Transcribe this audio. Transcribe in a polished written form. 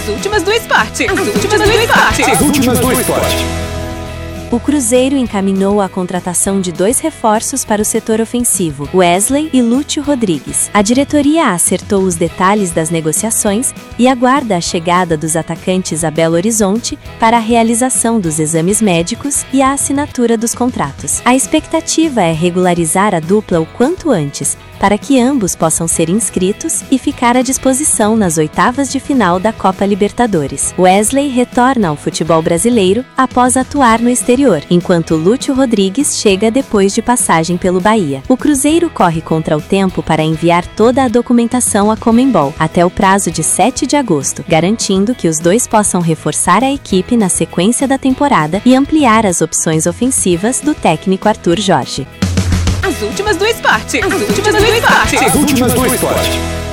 As últimas do esporte. As últimas do esporte. As últimas do esporte. O Cruzeiro encaminhou a contratação de 2 reforços para o setor ofensivo, Wesley e Lúcio Rodrigues. A diretoria acertou os detalhes das negociações e aguarda a chegada dos atacantes a Belo Horizonte para a realização dos exames médicos e a assinatura dos contratos. A expectativa é regularizar a dupla o quanto antes, para que ambos possam ser inscritos e ficar à disposição nas oitavas de final da Copa Libertadores. Wesley retorna ao futebol brasileiro após atuar no exterior, enquanto Lúcio Rodrigues chega depois de passagem pelo Bahia. O Cruzeiro corre contra o tempo para enviar toda a documentação à Conmebol até o prazo de 7 de agosto, garantindo que os dois possam reforçar a equipe na sequência da temporada e ampliar as opções ofensivas do técnico Arthur Jorge. As últimas do esporte. As últimas do esporte. As últimas do esporte.